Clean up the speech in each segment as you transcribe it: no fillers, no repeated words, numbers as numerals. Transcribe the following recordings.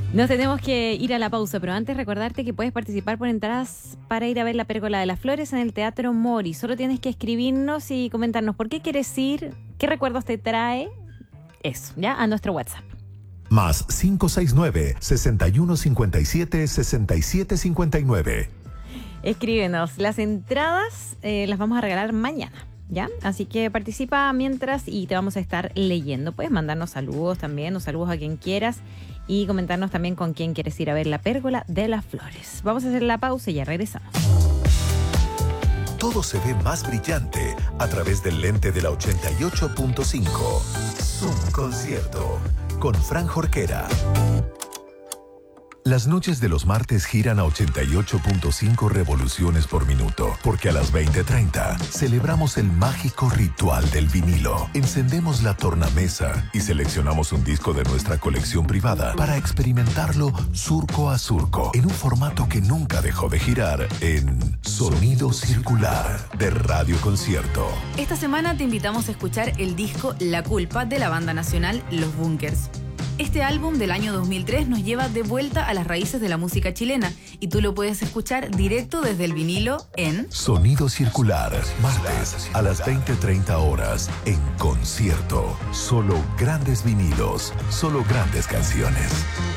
Nos tenemos que ir a la pausa, pero antes recordarte que puedes participar por entradas para ir a ver la Pérgola de las Flores en el Teatro Mori. Solo tienes que escribirnos y comentarnos por qué quieres ir, qué recuerdos te trae, eso, ¿ya? A nuestro WhatsApp. Más 569-6157-6759. Escríbenos. Las entradas las vamos a regalar mañana, ¿ya? Así que participa mientras y te vamos a estar leyendo. Puedes mandarnos saludos también, o saludos a quien quieras, y comentarnos también con quién quieres ir a ver la Pérgola de las Flores. Vamos a hacer la pausa y ya regresamos. Todo se ve más brillante a través del lente de la 88.5. Zoom Concierto con Fran Jorquera. Las noches de los martes giran a 88.5 revoluciones por minuto, porque a las 20:30 celebramos el mágico ritual del vinilo. Encendemos la tornamesa y seleccionamos un disco de nuestra colección privada para experimentarlo surco a surco, en un formato que nunca dejó de girar, en Sonido Circular de Radio Concierto. Esta semana te invitamos a escuchar el disco La Culpa de la banda nacional Los Bunkers. Este álbum del año 2003 nos lleva de vuelta a las raíces de la música chilena y tú lo puedes escuchar directo desde el vinilo en Sonido Circular, martes a las 20:30 horas en concierto. Solo grandes vinilos, solo grandes canciones.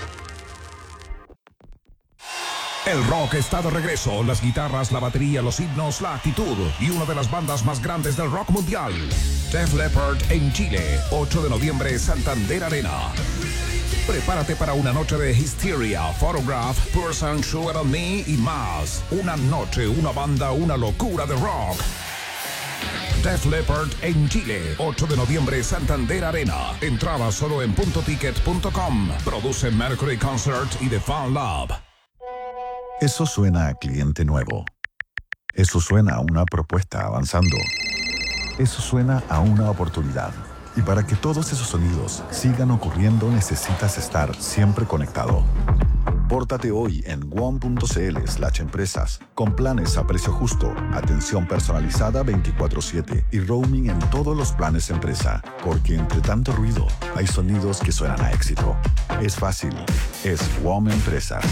El rock está de regreso. Las guitarras, la batería, los himnos, la actitud y una de las bandas más grandes del rock mundial. Def Leppard en Chile, 8 de noviembre, Santander Arena. Prepárate para una noche de Hysteria, Photograph, Person, Sugar on Me y más. Una noche, una banda, una locura de rock. Def Leppard en Chile, 8 de noviembre, Santander Arena. Entrada solo en puntoticket.com. Produce Mercury Concert y The Fan Lab. Eso suena a cliente nuevo. Eso suena a una propuesta avanzando. Eso suena a una oportunidad. Y para que todos esos sonidos sigan ocurriendo, necesitas estar siempre conectado. Pórtate hoy en WOM.cl/empresas con planes a precio justo, atención personalizada 24/7 y roaming en todos los planes empresa. Porque entre tanto ruido, hay sonidos que suenan a éxito. Es fácil. Es WOM Empresas.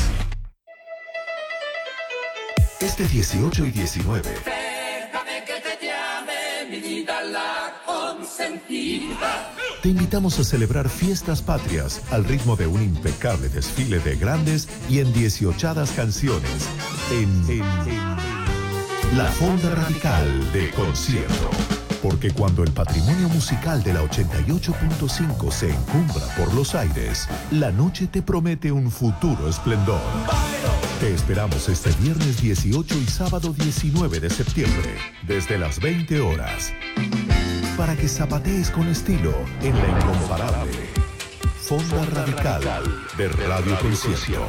Este 18 y 19. Déjame que te llame, mi vida la consentida. Te invitamos a celebrar fiestas patrias al ritmo de un impecable desfile de grandes y en 18 canciones en la Fonda Radical de Concierto. Porque cuando el patrimonio musical de la 88.5 se encumbra por los aires, la noche te promete un futuro esplendor. Te esperamos este viernes 18 y sábado 19 de septiembre, desde las 20 horas, para que zapatees con estilo en la incomparable Fonda Radical de Radio Concierto.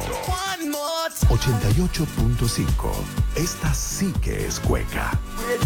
88.5. Esta sí que es cueca.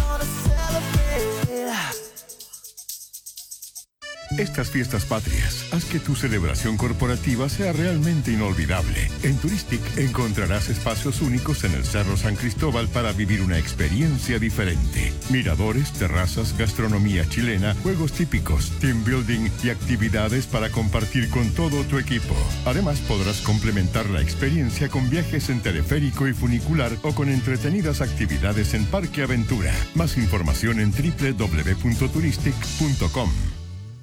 Estas fiestas patrias, haz que tu celebración corporativa sea realmente inolvidable. En Turistic encontrarás espacios únicos en el Cerro San Cristóbal para vivir una experiencia diferente. Miradores, terrazas, gastronomía chilena, juegos típicos, team building y actividades para compartir con todo tu equipo. Además, podrás complementar la experiencia con viajes en teleférico y funicular o con entretenidas actividades en Parque Aventura. Más información en www.turistic.com.